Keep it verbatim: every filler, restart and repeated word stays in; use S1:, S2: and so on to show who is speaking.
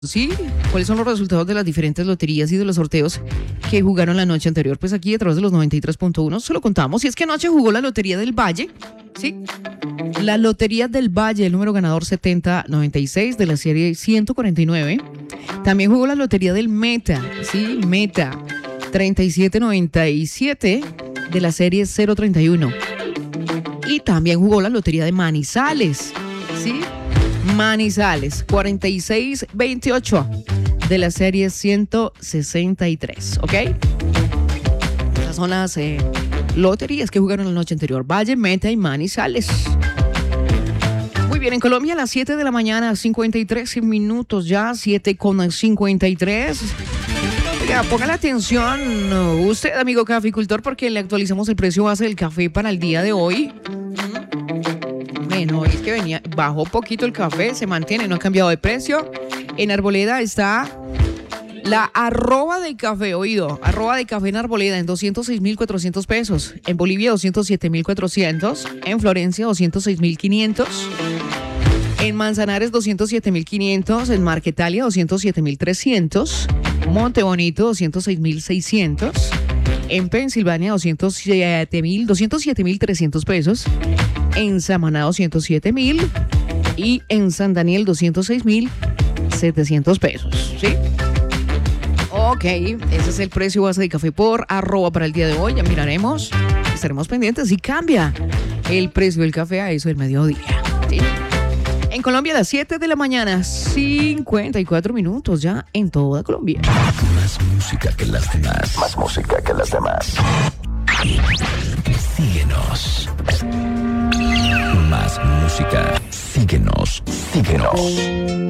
S1: Sí, ¿cuáles son los resultados de las diferentes loterías y de los sorteos que jugaron la noche anterior? Pues aquí a través de los noventa y tres punto uno se lo contamos. Y es que anoche jugó la Lotería del Valle, ¿sí? La Lotería del Valle, el número ganador setenta noventa y seis de la serie ciento cuarenta y nueve. También jugó la Lotería del Meta, ¿sí? Meta, treinta y siete noventa y siete de la serie cero treinta y uno. Y también jugó la Lotería de Manizales, ¿sí? Manizales, cuarenta y seis veintiocho de la serie ciento sesenta y tres, ¿ok? Estas son las eh, loterías que jugaron la noche anterior: Valle, Meta y Manizales. Muy bien, en Colombia a las siete de la mañana, cincuenta y tres minutos ya, siete con cincuenta y tres. Oiga, ponga la atención usted, amigo caficultor, porque le actualizamos el precio base del café para el día de hoy. Bueno, es que venía, bajó poquito el café, se mantiene, no ha cambiado de precio. En Arboleda está la arroba de café, oído, arroba de café en Arboleda en doscientos seis mil cuatrocientos pesos. En Bolivia doscientos siete mil cuatrocientos. En Florencia doscientos seis mil quinientos. En Manzanares doscientos siete mil quinientos. En Marquetalia doscientos siete mil trescientos. Monte Bonito doscientos seis mil seiscientos. En Pensilvania doscientos siete mil trescientos pesos. En Samaná doscientos siete mil y en San Daniel doscientos seis mil setecientos pesos, ¿sí? Ok, ese es el precio base de café por arroba para el día de hoy. Ya miraremos, estaremos pendientes si cambia el precio del café a eso del mediodía, ¿sí? En Colombia a las siete de la mañana, cincuenta y cuatro minutos ya en toda Colombia.
S2: Más música que las demás. Más música que las demás. Síguenos. Más música. Síguenos. Síguenos.